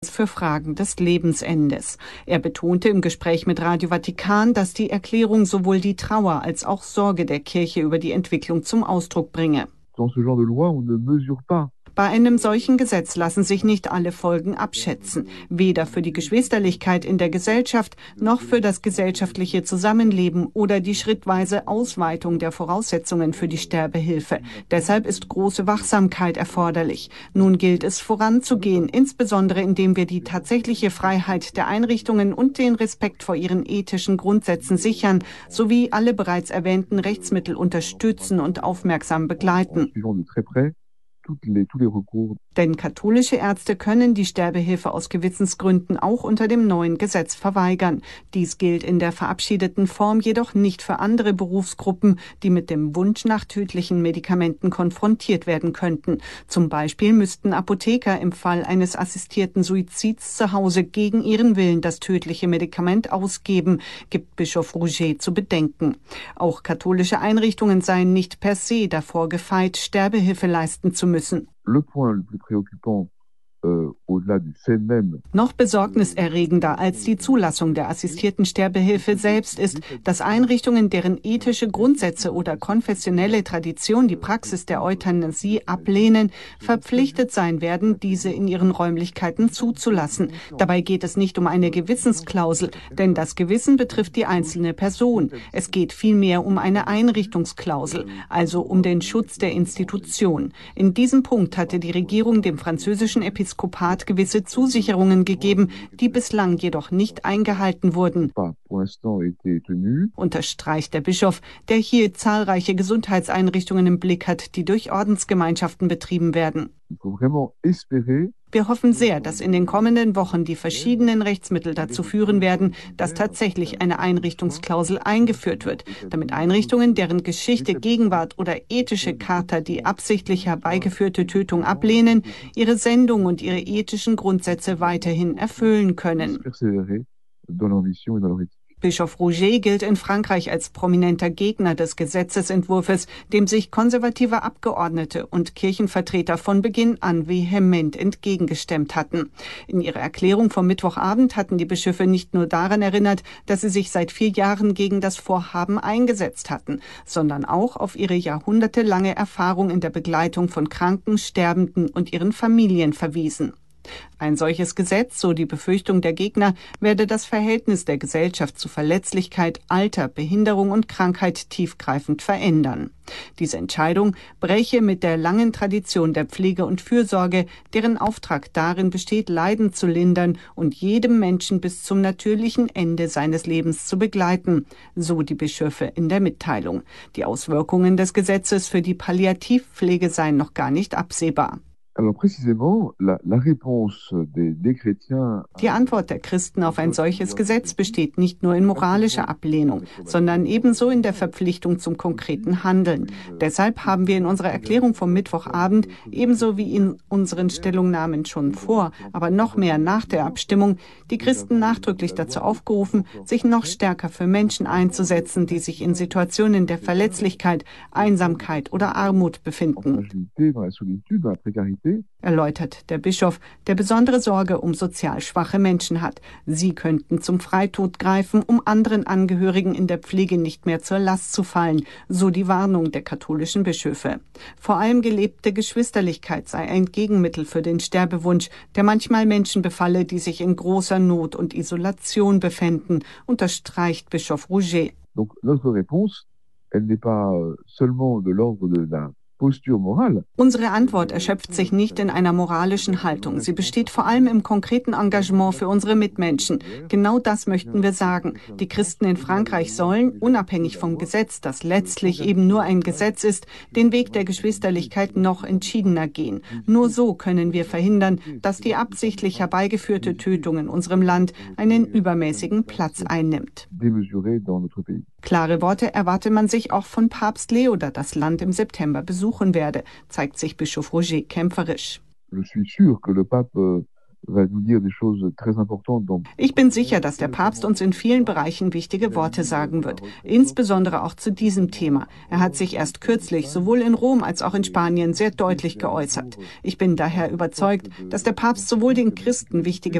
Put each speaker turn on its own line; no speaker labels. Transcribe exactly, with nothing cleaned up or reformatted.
für Fragen des Lebensendes. Er betonte im Gespräch mit Radio Vatikan, dass die Erklärung sowohl die Trauer als auch Sorge der Kirche über die Entwicklung zum Ausdruck bringe.
Dans ce genre de loi, on ne mesure pas.
Bei einem solchen Gesetz lassen sich nicht alle Folgen abschätzen, weder für die Geschwisterlichkeit in der Gesellschaft noch für das gesellschaftliche Zusammenleben oder die schrittweise Ausweitung der Voraussetzungen für die Sterbehilfe. Deshalb ist große Wachsamkeit erforderlich. Nun gilt es voranzugehen, insbesondere indem wir die tatsächliche Freiheit der Einrichtungen und den Respekt vor ihren ethischen Grundsätzen sichern, sowie alle bereits erwähnten Rechtsmittel unterstützen und aufmerksam begleiten. Denn katholische Ärzte können die Sterbehilfe aus Gewissensgründen auch unter dem neuen Gesetz verweigern. Dies gilt in der verabschiedeten Form jedoch nicht für andere Berufsgruppen, die mit dem Wunsch nach tödlichen Medikamenten konfrontiert werden könnten. Zum Beispiel müssten Apotheker im Fall eines assistierten Suizids zu Hause gegen ihren Willen das tödliche Medikament ausgeben, gibt Bischof Rouget zu bedenken. Auch katholische Einrichtungen seien nicht per se davor gefeit, Sterbehilfe leisten zu müssen.
Le point le plus préoccupant, euh, au-delà du fait même.
Noch besorgniserregender als die Zulassung der assistierten Sterbehilfe selbst ist, dass Einrichtungen, deren ethische Grundsätze oder konfessionelle Tradition die Praxis der Euthanasie ablehnen, verpflichtet sein werden, diese in ihren Räumlichkeiten zuzulassen. Dabei geht es nicht um eine Gewissensklausel, denn das Gewissen betrifft die einzelne Person. Es geht vielmehr um eine Einrichtungsklausel, also um den Schutz der Institution. In diesem Punkt hatte die Regierung dem französischen Episkopat gewisse Zusicherungen gegeben, die bislang jedoch nicht eingehalten wurden, unterstreicht der Bischof, der hier zahlreiche Gesundheitseinrichtungen im Blick hat, die durch Ordensgemeinschaften betrieben werden. Wir hoffen sehr, dass in den kommenden Wochen die verschiedenen Rechtsmittel dazu führen werden, dass tatsächlich eine Einrichtungsklausel eingeführt wird, damit Einrichtungen, deren Geschichte, Gegenwart oder ethische Charta die absichtlich herbeigeführte Tötung ablehnen, ihre Sendung und ihre ethischen Grundsätze weiterhin erfüllen können. Bischof Rouget gilt in Frankreich als prominenter Gegner des Gesetzesentwurfs, dem sich konservative Abgeordnete und Kirchenvertreter von Beginn an vehement entgegengestemmt hatten. In ihrer Erklärung vom Mittwochabend hatten die Bischöfe nicht nur daran erinnert, dass sie sich seit vier Jahren gegen das Vorhaben eingesetzt hatten, sondern auch auf ihre jahrhundertelange Erfahrung in der Begleitung von Kranken, Sterbenden und ihren Familien verwiesen. Ein solches Gesetz, so die Befürchtung der Gegner, werde das Verhältnis der Gesellschaft zu Verletzlichkeit, Alter, Behinderung und Krankheit tiefgreifend verändern. Diese Entscheidung breche mit der langen Tradition der Pflege und Fürsorge, deren Auftrag darin besteht, Leiden zu lindern und jedem Menschen bis zum natürlichen Ende seines Lebens zu begleiten, so die Bischöfe in der Mitteilung. Die Auswirkungen des Gesetzes für die Palliativpflege seien noch gar nicht absehbar.
Alors précisément, la, la réponse des, des chrétiens.
Die Antwort der Christen auf ein solches Gesetz besteht nicht nur in moralischer Ablehnung, sondern ebenso in der Verpflichtung zum konkreten Handeln. Deshalb haben wir in unserer Erklärung vom Mittwochabend, ebenso wie in unseren Stellungnahmen schon vor, aber noch mehr nach der Abstimmung, die Christen nachdrücklich dazu aufgerufen, sich noch stärker für Menschen einzusetzen, die sich in Situationen der Verletzlichkeit, Einsamkeit oder Armut befinden. Erläutert der Bischof, der besondere Sorge um sozial schwache Menschen hat. Sie könnten zum Freitod greifen, um anderen Angehörigen in der Pflege nicht mehr zur Last zu fallen, so die Warnung der katholischen Bischöfe. Vor allem gelebte Geschwisterlichkeit sei ein Gegenmittel für den Sterbewunsch, der manchmal Menschen befalle, die sich in großer Not und Isolation befänden, unterstreicht Bischof Rouget.
Donc notre réponse, elle n'est pas seulement de l'ordre de la
Unsere Antwort erschöpft sich nicht in einer moralischen Haltung. Sie besteht vor allem im konkreten Engagement für unsere Mitmenschen. Genau das möchten wir sagen. Die Christen in Frankreich sollen, unabhängig vom Gesetz, das letztlich eben nur ein Gesetz ist, den Weg der Geschwisterlichkeit noch entschiedener gehen. Nur so können wir verhindern, dass die absichtlich herbeigeführte Tötung in unserem Land einen übermäßigen Platz einnimmt. Klare Worte erwarte man sich auch von Papst Leo, der das Land im September besuchen werde, zeigt sich Bischof Rouget kämpferisch.
Je suis sûr que le pape
Ich bin sicher, dass der Papst uns in vielen Bereichen wichtige Worte sagen wird, insbesondere auch zu diesem Thema. Er hat sich erst kürzlich sowohl in Rom als auch in Spanien sehr deutlich geäußert. Ich bin daher überzeugt, dass der Papst sowohl den Christen wichtige